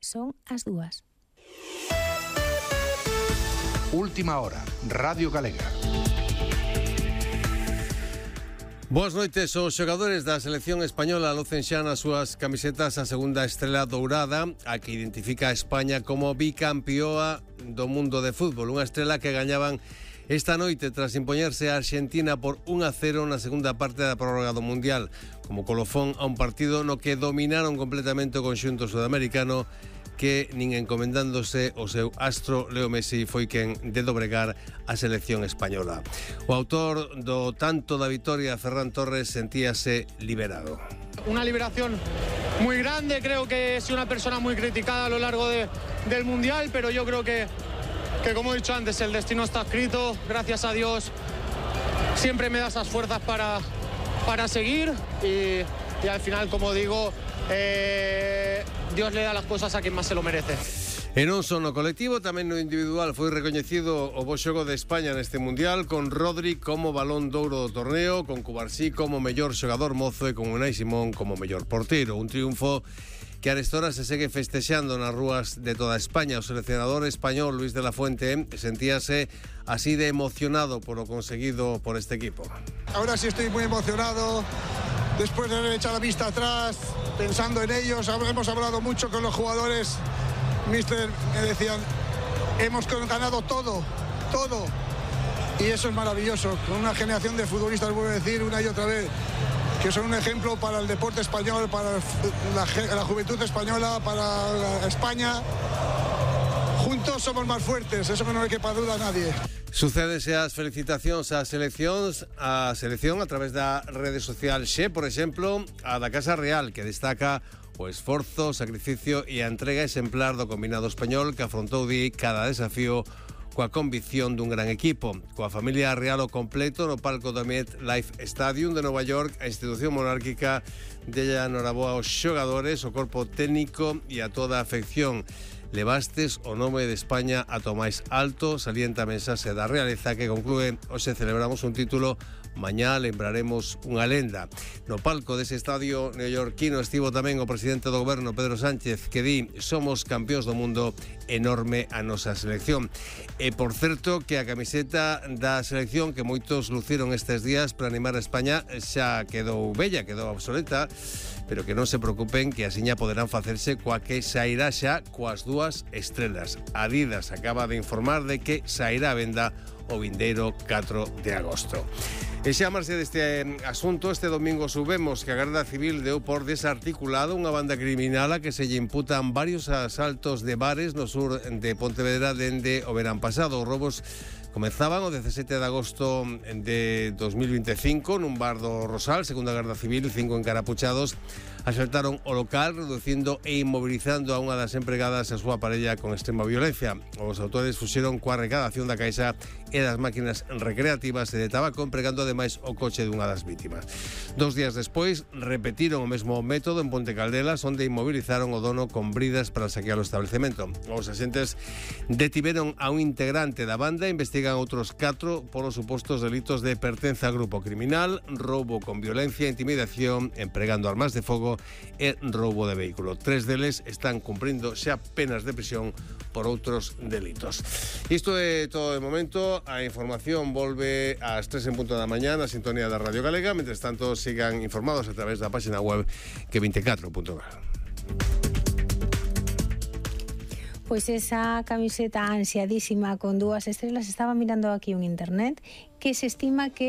son as 2. Última hora, Radio Galega. Boas noites. Os xogadores da selección española lucen xa nas súas camisetas a segunda estrela dourada, a que identifica a España como bicampeoa do mundo de fútbol. Unha estrela que gañaban esta noite tras impoñerse a Argentina por 1-0 na segunda parte da prórroga do Mundial, como colofón a un partido no que dominaron completamente o conxunto sudamericano, que nin encomendándose o seu astro Leo Messi foi quen de dobregar a selección española. O autor do tanto da vitoria, Ferran Torres, sentíase liberado. Una liberación muy grande, creo que he sido una persona muy criticada a lo largo del Mundial, pero yo creo que como he dicho antes, el destino está escrito, gracias a Dios siempre me da esas fuerzas para seguir y al final, como digo, Dios le da las cosas a quien más se lo merece. E non só no colectivo, tamén no individual foi recoñecido o bo xogo de España neste Mundial, con Rodri como balón de ouro do torneo, con Cubarsí como mellor xogador mozo e con Unai Simón como mellor porteiro. Un triunfo que arestora se segue festexando nas rúas de toda España. O seleccionador español Luis de la Fuente sentíase así de emocionado por lo conseguido por este equipo. Ahora sí estoy muy emocionado, después de haber echado la vista atrás, pensando en ellos. Hemos hablado mucho con los jugadores. Mister, me decían, hemos ganado todo. Y eso es maravilloso, con una generación de futbolistas, vuelvo a decir una y otra vez, que son un ejemplo para el deporte español, para la juventud española, para España. Juntos somos más fuertes, eso que no le quepa duda a nadie. Sucédese as felicitacións ás seleccións, a selección a través da rede social Xe, por exemplo, a da Casa Real, que destaca o esforzo, o sacrificio e a entrega exemplar do combinado español que afrontou cada desafío coa convicción dun gran equipo. Coa familia real ao completo no palco do MetLife Stadium de Nova York, a institución monárquica della noraboa aos xogadores, o corpo técnico e a toda a afección. Levastes o nome de España a to máis alto, salienta a mensaxe da realeza que conclúe: hoxe celebramos un título, mañá lembraremos unha lenda. No palco dese estadio neoyorquino estivo tamén o presidente do goberno, Pedro Sánchez, que di: somos campeóns do mundo, enorme a nosa selección. E por certo que a camiseta da selección que moitos luciron estes días para animar a España xa quedou bella, quedou obsoleta, pero que non se preocupen, que asiña poderán facerse coa que sairá xa coas 2 estrelas. Adidas acaba de informar de que sairá a venda o vindeiro 4 de agosto. E xa marxe deste asunto, este domingo subemos que a Garda Civil deu por desarticulado unha banda criminal a que se lle imputan varios asaltos de bares no sur de Pontevedra dende o verán pasado. Os robos comezaban o 17 de agosto de 2025 nun bar do Rosal. Segundo a Garda Civil, 5 encarapuchados asaltaron o local, reducindo e inmobilizando a unha das empregadas e a súa parella con extrema violencia. Os autores fuxeron coa recadación da caixa e das máquinas recreativas e de tabaco, empregando ademais o coche dunha das vítimas. 2 días despois repetiron o mesmo método en Ponte Caldelas, onde inmovilizaron o dono con bridas para saquear o establecemento. Os axentes detiveron a un integrante da banda e investigan outros 4 polos supostos delitos de pertenza a grupo criminal, roubo con violencia, intimidación, empregando armas de fogo e roubo de vehículo. 3 deles están cumprindo xa penas de prisión por outros delitos. Isto é todo de momento. A información volve ás 3 en punto da mañá na sintonía da Radio Galega. Mentres tanto, sigan informados a través da página web que24.gal. Pois esa camiseta ansiadísima con 2 estrelas, estaba mirando aquí un internet, que se estima que